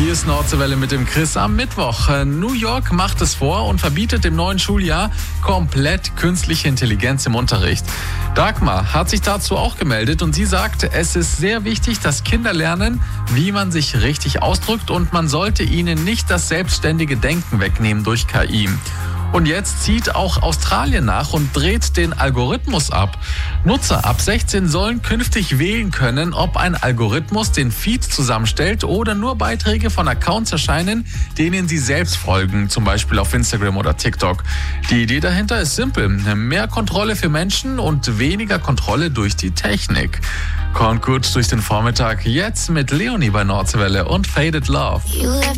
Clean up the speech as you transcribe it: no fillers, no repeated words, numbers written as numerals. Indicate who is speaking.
Speaker 1: Hier ist Nordseewelle mit dem Chris am Mittwoch. New York macht es vor und verbietet im neuen Schuljahr komplett künstliche Intelligenz im Unterricht. Dagmar hat sich dazu auch gemeldet und sie sagt, es ist sehr wichtig, dass Kinder lernen, wie man sich richtig ausdrückt und man sollte ihnen nicht das selbstständige Denken wegnehmen durch KI. Und jetzt zieht auch Australien nach und dreht den Algorithmus ab. Nutzer ab 16 sollen künftig wählen können, ob ein Algorithmus den Feed zusammenstellt oder nur Beiträge von Accounts erscheinen, denen sie selbst folgen, zum Beispiel auf Instagram oder TikTok. Die Idee dahinter ist simpel: mehr Kontrolle für Menschen und weniger Kontrolle durch die Technik. Kommt gut durch den Vormittag, jetzt mit Leonie bei Nordseewelle und Faded Love.